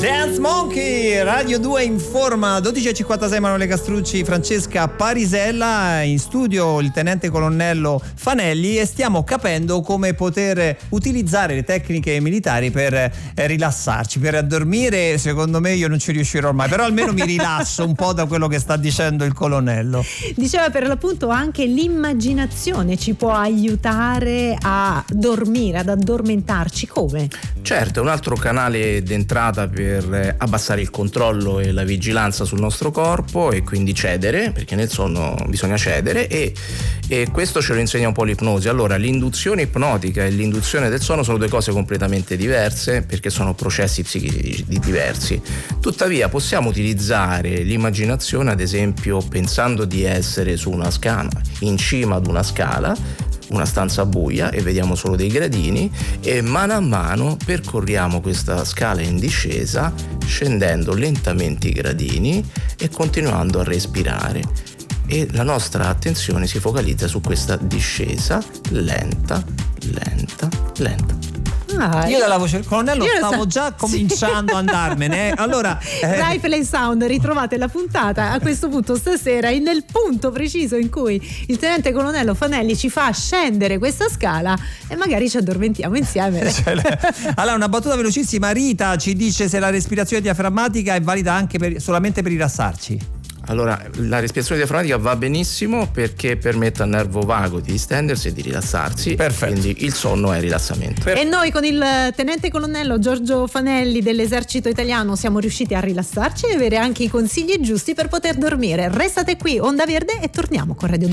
Dance Monkey, Radio 2 informa, 12:56, Emanuele Castrucci, Francesca Parisella, in studio il tenente colonnello Fanelli, e stiamo capendo come poter utilizzare le tecniche militari per rilassarci, per dormire. Secondo me io non ci riuscirò mai, però almeno mi rilasso un po' da quello che sta dicendo il colonnello. Diceva per l'appunto anche l'immaginazione ci può aiutare a dormire, ad addormentarci. Come? Certo, è un altro canale d'entrata per abbassare il controllo e la vigilanza sul nostro corpo e quindi cedere, perché nel sonno bisogna cedere, e questo ce lo insegna un po' l'ipnosi. Allora, l'induzione ipnotica e l'induzione del sonno sono due cose completamente diverse, perché sono processi psichici diversi. Tuttavia possiamo utilizzare l'immaginazione, ad esempio pensando di essere su una scala, in cima ad una scala, una stanza buia, e vediamo solo dei gradini, e mano a mano percorriamo questa scala in discesa, scendendo lentamente i gradini e continuando a respirare, e la nostra attenzione si focalizza su questa discesa lenta, lenta, lenta. Io dalla voce del colonnello stavo già cominciando a andarmene. Allora, Rifle and Sound, ritrovate la puntata a questo punto stasera nel punto preciso in cui il tenente colonnello Fanelli ci fa scendere questa scala e magari ci addormentiamo insieme. Allora, una battuta velocissima. Rita ci dice se la respirazione diaframmatica è valida anche solamente per rilassarci. Allora, la respirazione diaframmatica va benissimo perché permette al nervo vago di distendersi e di rilassarsi. Perfetto. Quindi il sonno è rilassamento. E noi con il tenente colonnello Giorgio Fanelli dell'esercito italiano siamo riusciti a rilassarci e avere anche i consigli giusti per poter dormire. Restate qui, Onda Verde, e torniamo con Radio 2.